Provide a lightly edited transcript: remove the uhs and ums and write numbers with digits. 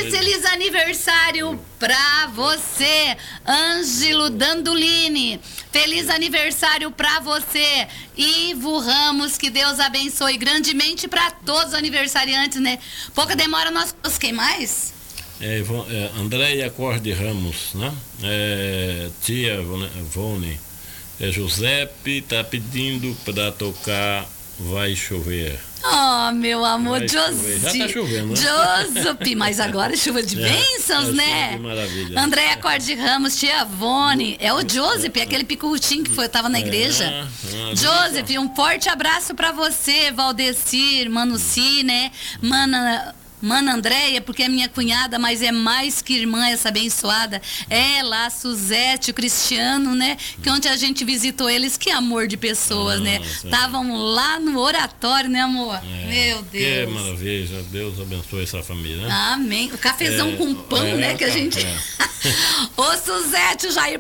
feliz aniversário pra você, Ângelo Dandolini. Feliz aniversário pra você, Ivo Ramos. Que Deus abençoe grandemente pra todos os aniversariantes, né? Pouca demora, nós... Quem mais? Andréia Corde Ramos, né? Tia Vone. Giuseppe tá pedindo pra tocar Vai Chover. Oh, meu amor, Josi. Já tá chovendo, né? Josupi, mas agora é chuva de bênçãos, né? Que maravilha. Andréia Corde Ramos, tia Vone, é o Joseph, aquele picutinho que tava na igreja. Joseph, um forte abraço pra você, Valdecir, Manuci, né? Mana Andréia, porque é minha cunhada, mas é mais que irmã essa abençoada. Ela, a Suzete, o Cristiano, né? Que ontem a gente visitou eles, que amor de pessoas, né? Estavam lá no oratório, né, amor? Meu Deus. Que maravilha, Deus abençoe essa família, né? Amém. O cafezão com pão, né, que a gente... Ô, Suzete, o Jair